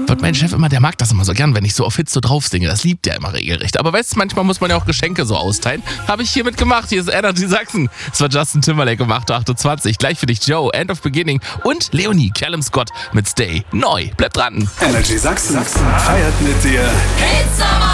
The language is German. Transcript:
wird mein Chef immer, der mag das immer so gern, wenn ich so auf Hits so drauf singe. Das liebt er immer regelrecht. Aber weißt du, manchmal muss man ja auch Geschenke so austeilen. Habe ich hiermit gemacht. Hier ist Energy Sachsen. Es war Justin Timberlake um 8.28 Uhr. Gleich für dich Joe, End of Beginning und Leonie, Callum Scott mit Stay. Neu. Bleib dran. Energy Sachsen feiert mit dir.